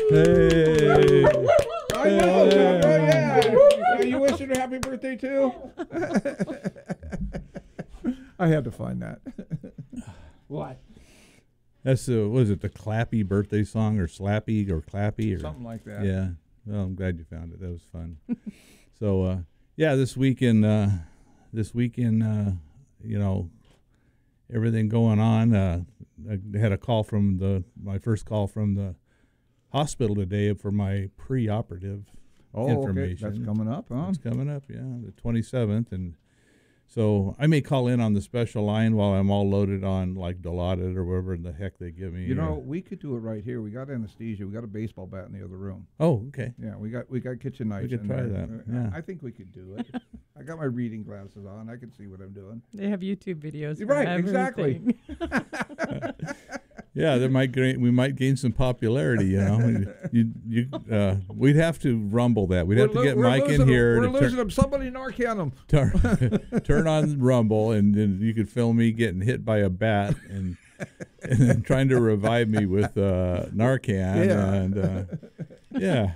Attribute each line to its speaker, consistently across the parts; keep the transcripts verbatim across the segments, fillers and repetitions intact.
Speaker 1: Hey.
Speaker 2: I know, John. Oh, yeah. Are you wishing her happy birthday too? I had to find that. What?
Speaker 1: That's the, what is it, the Clappy birthday song, or Slappy, or Clappy, or
Speaker 2: Something like that.
Speaker 1: Yeah. Well, I'm glad you found it. That was fun. So, uh, yeah, this weekend, uh, this weekend, uh, you know, everything going on. Uh, I had a call from the my first call from the hospital today for my pre-operative
Speaker 2: oh,
Speaker 1: information.
Speaker 2: Okay. That's coming up, huh?
Speaker 1: It's coming up, yeah, the twenty-seventh, and so I may call in on the special line while I'm all loaded on like Dilaudid or whatever the heck they give me.
Speaker 2: You know, we could do it right here. We got anesthesia. We got a baseball bat in the other room.
Speaker 1: Oh, okay.
Speaker 2: Yeah, we got we got kitchen knives.
Speaker 1: We could
Speaker 2: in
Speaker 1: try
Speaker 2: there.
Speaker 1: that.
Speaker 2: Uh,
Speaker 1: Yeah.
Speaker 2: I think we could do it. I got my reading glasses on. I can see what I'm doing.
Speaker 3: They have YouTube videos.
Speaker 2: You're
Speaker 3: for
Speaker 2: right, exactly.
Speaker 3: everything.
Speaker 1: Yeah, there might gain, we might gain some popularity. You know, you, you, uh, we'd have to rumble that. We'd have
Speaker 2: We're
Speaker 1: to get
Speaker 2: lo- we're
Speaker 1: Mike in
Speaker 2: losing
Speaker 1: here
Speaker 2: Them.
Speaker 1: to
Speaker 2: We're
Speaker 1: tur-
Speaker 2: losing them. Somebody Narcan them.
Speaker 1: turn, turn on Rumble, and then you could film me getting hit by a bat and and then trying to revive me with uh, Narcan.
Speaker 2: Yeah.
Speaker 1: And uh, yeah.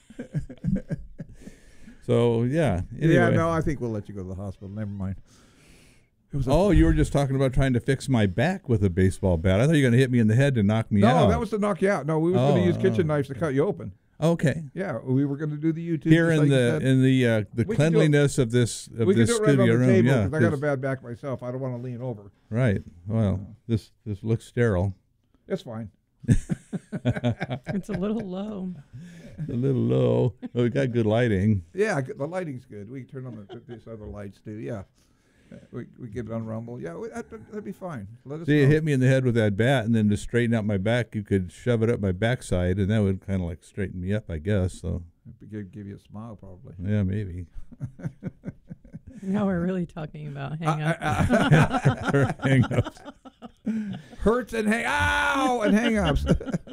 Speaker 1: So yeah. Anyway.
Speaker 2: Yeah, no, I think we'll let you go to the hospital. Never mind. It was a-
Speaker 1: Oh, you were just talking about trying to fix my back with a baseball bat. I thought you were going to hit me in the head to knock me
Speaker 2: no,
Speaker 1: out.
Speaker 2: that was to knock you out. No, we were going
Speaker 1: Oh,
Speaker 2: to use kitchen
Speaker 1: oh,
Speaker 2: knives to cut you open.
Speaker 1: Okay.
Speaker 2: Yeah, we were going to do the YouTube
Speaker 1: Here
Speaker 2: just
Speaker 1: in
Speaker 2: like you
Speaker 1: the
Speaker 2: said.
Speaker 1: in the uh, the
Speaker 2: We can do it-
Speaker 1: cleanliness of this of
Speaker 2: we can
Speaker 1: this
Speaker 2: do it right on
Speaker 1: studio
Speaker 2: the
Speaker 1: room.
Speaker 2: table
Speaker 1: Yeah,
Speaker 2: 'cause I got a
Speaker 1: 'cause-
Speaker 2: bad back myself. I don't want to lean over.
Speaker 1: right. Well, this this looks sterile.
Speaker 2: It's fine.
Speaker 3: It's a little low.
Speaker 1: A little low. Oh, we got good lighting.
Speaker 2: Yeah, g- the lighting's good. We can turn on the, these other lights too. Yeah, Uh, we we get it on Rumble. Yeah, we, that, that'd be fine. Let us
Speaker 1: See,
Speaker 2: know.
Speaker 1: it hit me in the head with that bat, and then to straighten out my back, you could shove it up my backside, and that would kind of like straighten me up, I guess. So,
Speaker 2: Give, give you a smile, probably.
Speaker 1: yeah, maybe.
Speaker 3: Now we're really talking about hang
Speaker 2: Uh,
Speaker 3: up.
Speaker 2: uh, uh,
Speaker 1: Hang-ups.
Speaker 2: hurts and hang ow and hang-ups.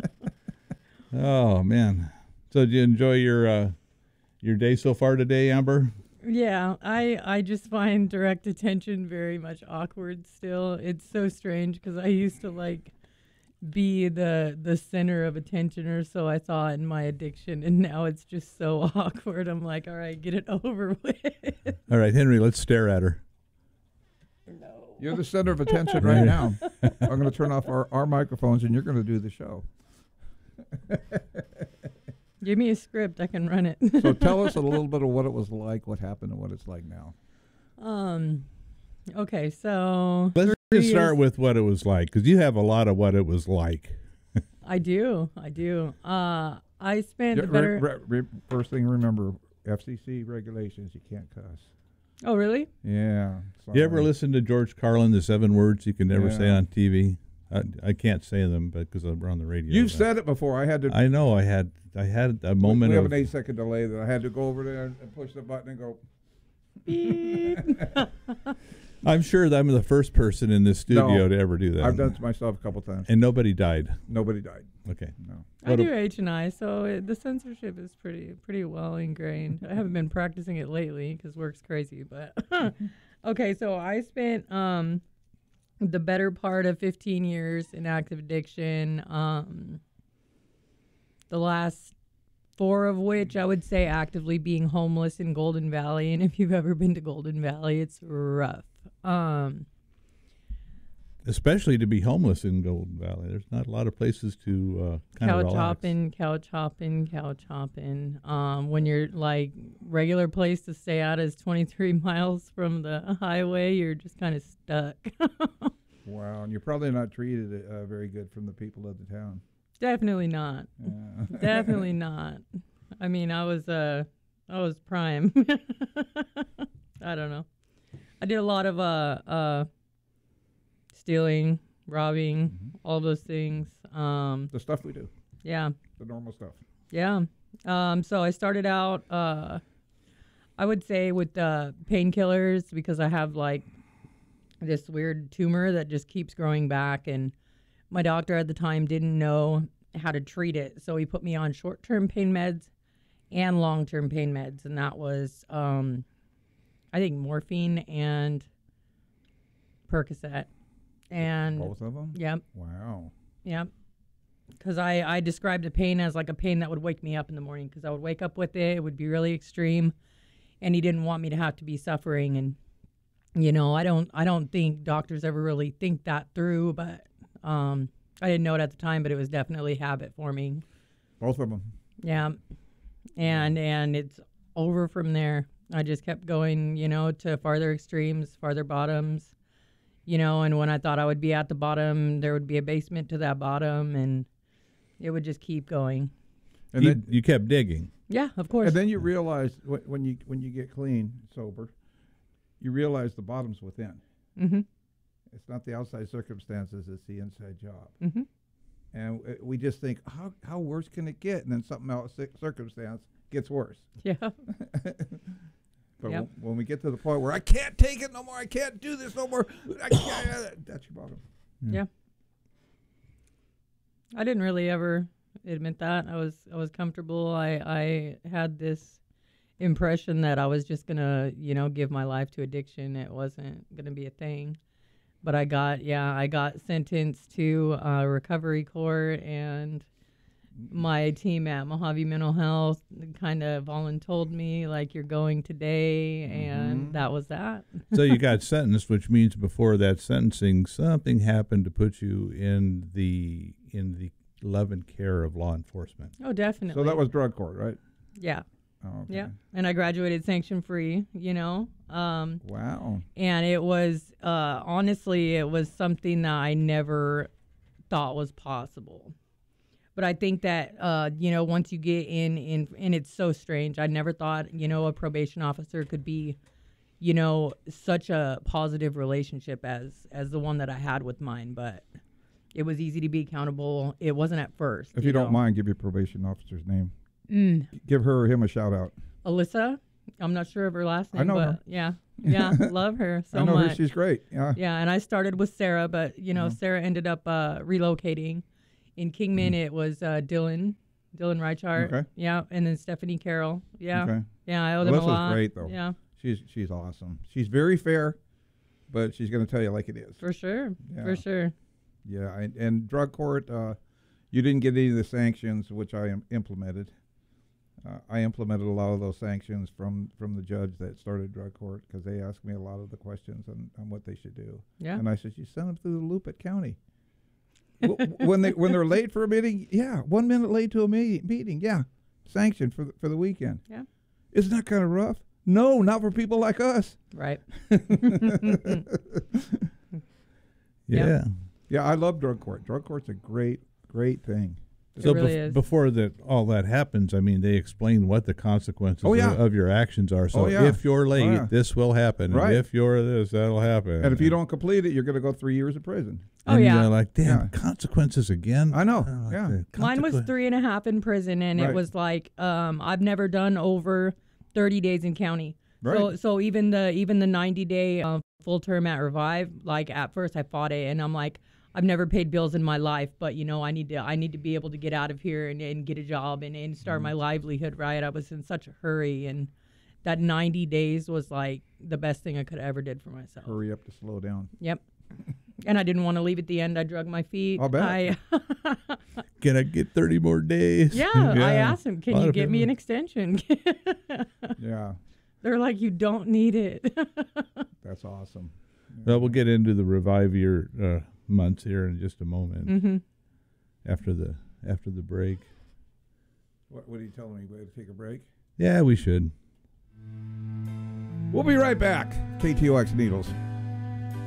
Speaker 1: Oh man. So, did you enjoy your uh, your day so far today, Amber?
Speaker 3: Yeah, I I just find direct attention very much awkward still. It's so strange because I used to like be the the center of attention, or so I thought in my addiction, and now it's just so awkward. I'm like, all right, get it over with.
Speaker 1: All right, Henry, let's stare at her.
Speaker 3: No.
Speaker 2: You're the center of attention right now. I'm going to turn off our, our microphones, and you're going to do the show.
Speaker 3: Give me a script, I can run it.
Speaker 2: So tell us a little bit of what it was like, what happened, and what it's like now.
Speaker 3: Um. Okay, so
Speaker 1: Let's
Speaker 3: three
Speaker 1: just start
Speaker 3: years-
Speaker 1: with what it was like, because you have a lot of what it was like.
Speaker 3: I do, I do. Uh, I spent
Speaker 2: Yeah,
Speaker 3: the
Speaker 2: re-
Speaker 3: better.
Speaker 2: re- re- first thing, remember, F C C regulations, you can't cuss.
Speaker 3: Oh, really?
Speaker 2: Yeah.
Speaker 1: You ever
Speaker 2: sorry.
Speaker 1: listen to George Carlin, the seven words you can never say
Speaker 2: Yeah.
Speaker 1: on T V? I, I can't say them, but because we're on the radio.
Speaker 2: You've
Speaker 1: but-
Speaker 2: said it before. I had to.
Speaker 1: I know. I had I had a moment
Speaker 2: we have
Speaker 1: of.
Speaker 2: an eight second delay that I had to go over there and push the button and go.
Speaker 1: I'm sure that I'm the first person in this studio
Speaker 2: No,
Speaker 1: to ever do that.
Speaker 2: I've done it to myself a couple times.
Speaker 1: and nobody died.
Speaker 2: Nobody died.
Speaker 1: Okay.
Speaker 2: No.
Speaker 3: I
Speaker 1: What
Speaker 3: do
Speaker 1: a-
Speaker 3: H and I, so it, the censorship is pretty pretty well ingrained. I haven't been practicing it lately because work's crazy, but okay. So I spent um the better part of fifteen years in active addiction. Um, the last four of which I would say actively being homeless in Golden Valley. And if you've ever been to Golden Valley, it's rough. Um,
Speaker 1: Especially to be homeless in Golden Valley. There's not a lot of places to uh, kind of
Speaker 3: couch
Speaker 1: relax.
Speaker 3: hopping, couch hopping, couch hopping. Um, when you're like regular place to stay at is twenty-three miles from the highway, you're just kind of stuck.
Speaker 2: Wow. And you're probably not treated uh, very good from the people of the town.
Speaker 3: Definitely not.
Speaker 2: Yeah.
Speaker 3: Definitely not. I mean, I was uh, I was prime. I don't know. I did a lot of uh, uh, stealing, robbing,
Speaker 2: Mhm.
Speaker 3: all those things. Um,
Speaker 2: The stuff we do.
Speaker 3: yeah.
Speaker 2: The normal stuff.
Speaker 3: Yeah. Um, so I started out, uh, I would say, with uh, painkillers because I have like this weird tumor that just keeps growing back. And my doctor at the time didn't know how to treat it. So he put me on short term pain meds and long term pain meds. And that was, um, I think, morphine and Percocet. And
Speaker 2: Both of them?
Speaker 3: yep,
Speaker 2: Wow.
Speaker 3: yep. because I, I described the pain as like a pain that would wake me up in the morning, because I would wake up with it. It would be really extreme, and he didn't want me to have to be suffering. And you know, I don't I don't think doctors ever really think that through, but um, I didn't know it at the time, but it was definitely habit forming.
Speaker 2: Both of them.
Speaker 3: Yeah, and and it's over from there. I just kept going, you know, to farther extremes, farther bottoms, you know, and when I thought I would be at the bottom, there would be a basement to that bottom, and it would just keep going.
Speaker 2: And
Speaker 1: you,
Speaker 2: then,
Speaker 1: you kept digging.
Speaker 3: Yeah, of course.
Speaker 2: and then you realize wh- when you when you get clean, sober, you realize the bottom's within.
Speaker 3: Mm-hmm.
Speaker 2: It's not the outside circumstances; it's the inside job.
Speaker 3: Mm-hmm.
Speaker 2: And w- we just think, how how worse can it get? And then something else cir- circumstance gets worse.
Speaker 3: Yeah.
Speaker 2: But
Speaker 3: Yep.
Speaker 2: w- when we get to the point where I can't take it no more, I can't do this no more, I can't, that's your bottom.
Speaker 3: Yeah. I didn't really ever admit that. I was I was comfortable. I I had this impression that I was just gonna, you know, give my life to addiction. It wasn't gonna be a thing. But I got yeah, I got sentenced to uh, recovery court, and my team at Mojave Mental Health kind of voluntold me, like, you're going today, and
Speaker 2: Mhm.
Speaker 3: that was that.
Speaker 1: So you got sentenced, which means before that sentencing, something happened to put you in the in the love and care of law enforcement.
Speaker 3: Oh, definitely.
Speaker 2: So that was drug court, right?
Speaker 3: yeah.
Speaker 2: Oh, okay.
Speaker 3: Yeah, and I graduated sanction free, you know, um,
Speaker 2: Wow.
Speaker 3: and it was uh, honestly, it was something that I never thought was possible. But I think that uh, you know, once you get in, in, and it's so strange. I never thought, you know, a probation officer could be, you know, such a positive relationship as as the one that I had with mine. But it was easy to be accountable. It wasn't at first.
Speaker 2: If you, don't
Speaker 3: know.
Speaker 2: mind, give your probation officer's name.
Speaker 3: Mm.
Speaker 2: Give her or him a shout out.
Speaker 3: Alyssa, I'm not sure of her last name,
Speaker 2: I know
Speaker 3: but
Speaker 2: her.
Speaker 3: yeah, yeah, love her so
Speaker 2: I know
Speaker 3: much.
Speaker 2: her. She's great. Yeah.
Speaker 3: Yeah, and I started with Sarah, but you know,
Speaker 2: Mhm.
Speaker 3: Sarah ended up uh, relocating. In Kingman, it was uh, Dylan, Dylan Reichart.
Speaker 2: Okay.
Speaker 3: Yeah, and then Stephanie Carroll. Yeah,
Speaker 2: Okay.
Speaker 3: yeah, I owe them
Speaker 2: Alyssa's
Speaker 3: a lot.
Speaker 2: great, though.
Speaker 3: Yeah,
Speaker 2: She's she's awesome. She's very fair, but she's going to tell you like it is.
Speaker 3: for sure,
Speaker 2: Yeah.
Speaker 3: for sure.
Speaker 2: Yeah. And, and drug court, uh, you didn't get any of the sanctions, which I im- implemented. Uh, I implemented a lot of those sanctions from, from the judge that started drug court, because they asked me a lot of the questions on, on what they should do.
Speaker 3: Yeah,
Speaker 2: And I said, you send them through the loop at county. W- when they when they're late for a meeting, yeah, one minute late to a me- meeting, yeah, sanctioned for the, for the weekend.
Speaker 3: Yeah.
Speaker 2: Isn't that kind of rough? No, not for people like us.
Speaker 3: right.
Speaker 1: Yeah.
Speaker 3: Yeah.
Speaker 2: Yeah, I love drug court. Drug court's a great, great thing.
Speaker 3: It
Speaker 1: So
Speaker 3: really
Speaker 1: bef-
Speaker 3: is.
Speaker 1: before that all that happens, I mean, they explain what the consequences
Speaker 2: Oh, yeah.
Speaker 1: of, of your actions are. So
Speaker 2: Oh, yeah.
Speaker 1: if you're late,
Speaker 2: yeah.
Speaker 1: this will happen.
Speaker 2: Right.
Speaker 1: And if you're this, that'll happen.
Speaker 2: And if you don't complete it, you're going to go three years in prison.
Speaker 3: Oh,
Speaker 1: and
Speaker 3: yeah.
Speaker 1: you're like, damn,
Speaker 2: Yeah.
Speaker 1: consequences again.
Speaker 2: I know,
Speaker 1: Oh, like
Speaker 2: yeah.
Speaker 1: the
Speaker 3: Mine was
Speaker 1: consequen-
Speaker 3: three and a half in prison, and
Speaker 2: Right.
Speaker 3: it was like um, I've never done over thirty days in county.
Speaker 2: Right.
Speaker 3: So so even the even the ninety day uh, full term at Revive, like at first I fought it, and I'm like, I've never paid bills in my life, but you know, I need to I need to be able to get out of here and, and get a job and, and start
Speaker 2: Mm-hmm.
Speaker 3: my livelihood right. I was in such a hurry, and that ninety days was like the best thing I could ever did for myself.
Speaker 2: Hurry up to slow down.
Speaker 3: Yep. And I didn't want to leave at the end. I drug my feet.
Speaker 2: I'll bet.
Speaker 3: I,
Speaker 1: Can I get thirty more days?
Speaker 3: yeah, I asked him,
Speaker 1: A
Speaker 3: can
Speaker 1: lot
Speaker 3: you
Speaker 1: of
Speaker 3: give me
Speaker 1: people-
Speaker 3: an extension?
Speaker 2: Yeah,
Speaker 3: They're like, you don't need it.
Speaker 2: that's awesome.
Speaker 1: Well, we'll get into the revive year uh, months here in just a moment
Speaker 3: hmm
Speaker 1: after the after the break.
Speaker 2: What, what are you telling me? We have to take a break?
Speaker 1: Yeah, we should.
Speaker 2: We'll be right back. K T O X Needles.